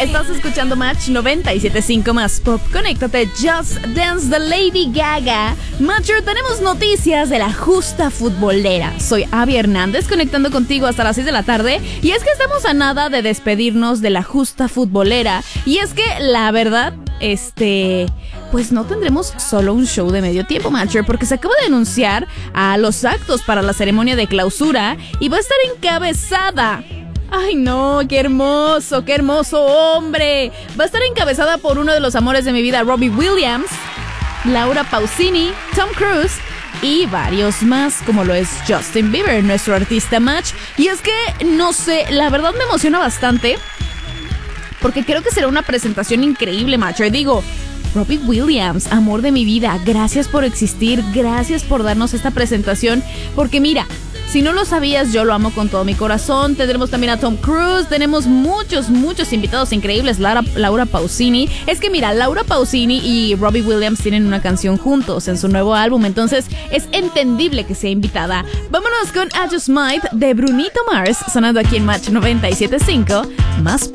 Estás escuchando Match 97.5 más Pop. Conéctate, Just Dance de Lady Gaga. Matcher, tenemos noticias de la justa futbolera. Soy Abby Hernández, conectando contigo hasta las 6 de la tarde. Y es que estamos a nada de despedirnos de la justa futbolera. Y es que, la verdad, pues no tendremos solo un show de medio tiempo, Matcher, porque se acaba de anunciar a los actos para la ceremonia de clausura y va a estar encabezada. ¡Ay no! ¡Qué hermoso hombre! Va a estar encabezada por uno de los amores de mi vida, Robbie Williams, Laura Pausini, Tom Cruise y varios más, como lo es Justin Bieber, nuestro artista Match. Y es que, no sé, la verdad me emociona bastante porque creo que será una presentación increíble, Match. Digo, Robbie Williams, amor de mi vida, gracias por existir, gracias por darnos esta presentación, porque mira, si no lo sabías, yo lo amo con todo mi corazón. Tendremos también a Tom Cruise, tenemos muchos invitados increíbles. Laura Pausini. Es que mira, Laura Pausini y Robbie Williams tienen una canción juntos en su nuevo álbum, entonces es entendible que sea invitada. Vámonos con I Just Might de Brunito Mars, sonando aquí en Match 97.5 más